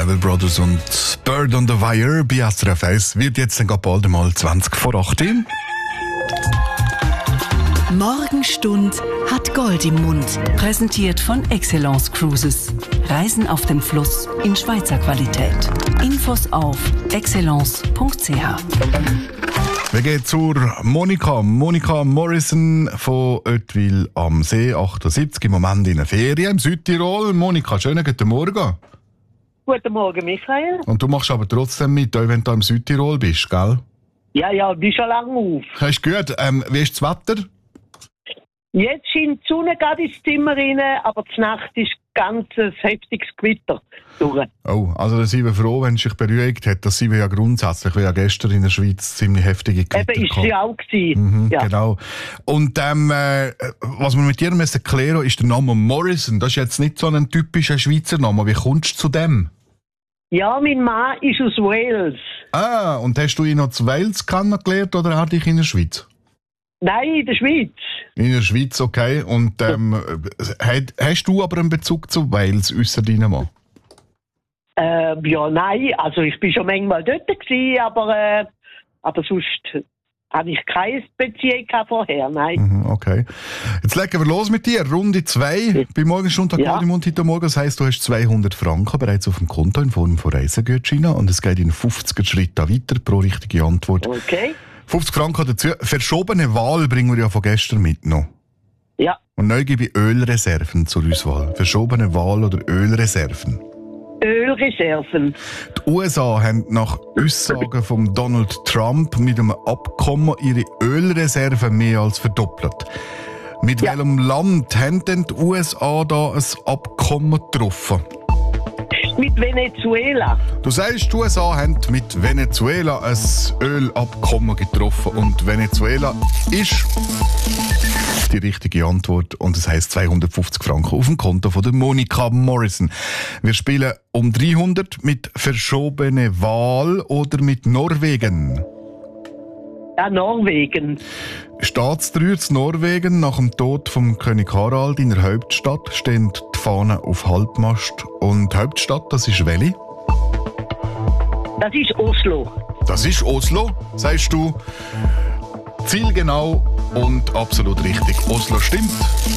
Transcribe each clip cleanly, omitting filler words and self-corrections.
Devil Brothers und Bird on the Wire bei SRF 1 wird jetzt dann bald mal 20 vor 8 Uhr. Morgenstund hat Gold im Mund. Präsentiert von Excellence Cruises. Reisen auf dem Fluss in Schweizer Qualität. Infos auf excellence.ch. Wir gehen zur Monika Morrison von Oetwil am See, 78, im Moment in der Ferien im Südtirol. Monika, schönen guten Morgen. Guten Morgen, Michael. Und du machst aber trotzdem mit, auch wenn du im Südtirol bist, gell? Ja, ich bin schon lange auf. Hast du gehört, wie ist das Wetter? Jetzt scheint die Sonne gerade ins Zimmer rein, aber die Nacht ist ganz ein heftiges Gewitter durch. Oh, also da sind wir froh, wenn es sich beruhigt hat. Das sind wir ja grundsätzlich, wie ja gestern in der Schweiz ziemlich heftige Gewitter Eben, ist sie auch gewesen. Ja. Genau. Und was wir mit dir müssen klären, ist der Name Morrison. Das ist jetzt nicht so ein typischer Schweizer Name. Wie kommst du zu dem? Ja, mein Mann ist aus Wales. Ah, und hast du ihn noch zu Wales kennengelernt oder hat dich in der Schweiz? Nein, in der Schweiz. In der Schweiz, okay. Und hast du aber einen Bezug zu Wales, ausser deinem Mann? Ja, nein. Also ich bin schon manchmal dort gewesen, aber sonst habe ich keine Beziehung vorher, nein. Okay. Jetzt legen wir los mit dir. Runde 2 bei Morgenstund Gold im Mund heute Morgen. Das heisst, du hast 200 Franken bereits auf dem Konto in Form von Reisegutscheinen und es geht in 50er Schritten weiter pro richtige Antwort. Okay. 50 Franken dazu. Verschobene Wahl bringen wir ja von gestern mit noch. Ja. Und neu gebe ich Ölreserven zur Auswahl. Verschobene Wahl oder Ölreserven? Ölreserven. Die USA haben nach Aussagen von Donald Trump mit einem Abkommen ihre Ölreserven mehr als verdoppelt. Mit welchem Land haben denn die USA da ein Abkommen getroffen? Mit Venezuela. Du sagst, die USA haben mit Venezuela ein Ölabkommen getroffen und Venezuela ist die richtige Antwort und das heisst 250 Franken auf dem Konto von der Monika Morrison. Wir spielen um 300 mit verschobene Wahl oder mit Norwegen. Ja, Norwegen. Staatstrauer zu Norwegen nach dem Tod von König Harald in der Hauptstadt stehen die Fahnen auf Halbmast. Und die Hauptstadt, das ist welche? Das ist Oslo. Das ist Oslo, sagst du. Zielgenau und absolut richtig. Oslo stimmt.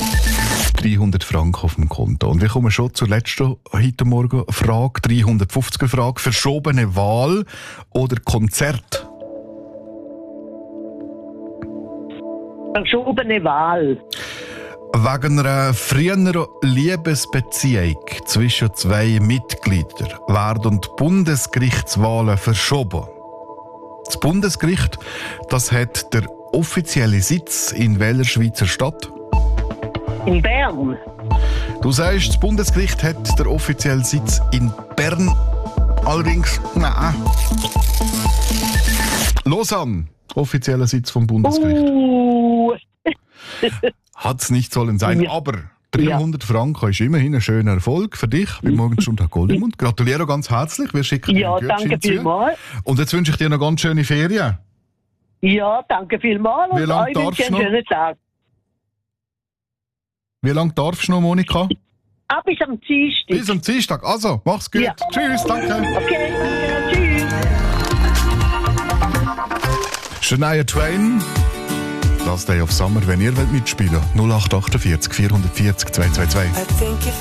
300 Franken auf dem Konto. Und wir kommen schon zur letzten heute Morgen Frage, 350er Frage. Verschobene Wahl oder Konzert? Verschobene Wahl. Wegen einer früheren Liebesbeziehung zwischen zwei Mitgliedern werden die Bundesgerichtswahlen verschoben. Das Bundesgericht, das hat der offizielle Sitz in welcher Schweizer Stadt? In Bern. Du sagst, das Bundesgericht hat der offizielle Sitz in Bern. Allerdings, nein. Lausanne, offizieller Sitz vom Bundesgericht. Hat es nicht sollen sein, aber 300 Franken ist immerhin ein schöner Erfolg für dich bei Morgenstund Gold im Mund. Gratuliere ganz herzlich, wir schicken dir einen Gutschein danke vielmals. Und jetzt wünsche ich dir noch ganz schöne Ferien. Ja, danke vielmals und euch wünsche ich einen schönen Tag. Wie lange darfst du noch, Monika? Bis am Dienstag. Bis am Dienstag. Also, mach's gut. Ja. Tschüss, danke. Okay, danke, tschüss. Shania Twain. Last Day of Summer, wenn ihr mitspielen wollt. 0848 440 222.